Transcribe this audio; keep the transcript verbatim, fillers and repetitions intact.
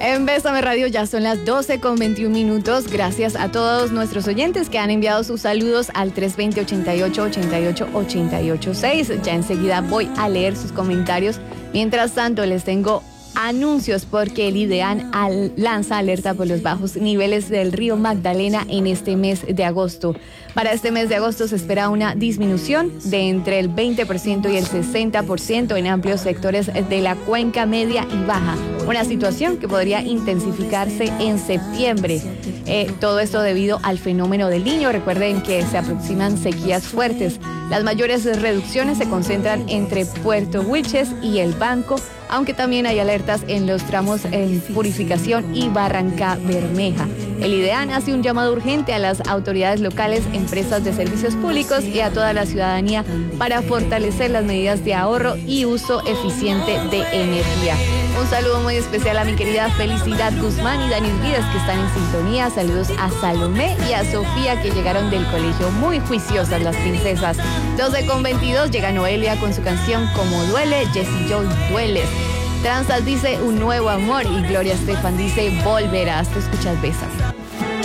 En Bésame Radio ya son las doce con veintiún minutos. Gracias a todos nuestros oyentes que han enviado sus saludos al tres dos cero, ochenta y ocho, ochenta y ocho, ochenta y ocho seis. Ya enseguida voy a leer sus comentarios. Mientras tanto, les tengo anuncios porque el IDEAN al, lanza alerta por los bajos niveles del río Magdalena en este mes de agosto. Para este mes de agosto se espera una disminución de entre el veinte por ciento y el sesenta por ciento en amplios sectores de la cuenca media y baja. Una situación que podría intensificarse en septiembre. Eh, todo esto debido al fenómeno del Niño. Recuerden que se aproximan sequías fuertes. Las mayores reducciones se concentran entre Puerto Wilches y El Banco, aunque también hay alertas en los tramos en Purificación y Barranca Bermeja. El IDEAN hace un llamado urgente a las autoridades locales, empresas de servicios públicos y a toda la ciudadanía para fortalecer las medidas de ahorro y uso eficiente de energía. Un saludo muy especial a mi querida Felicidad Guzmán y Danis Vidas, que están en sintonía. Saludos a Salomé y a Sofía, que llegaron del colegio muy juiciosas las princesas. doce con veintidós llega Noelia con su canción Como Duele. Jessie Joy, Dueles. Tranzas dice Un Nuevo Amor y Gloria Estefan dice Volverás. Tú escuchas Bésame.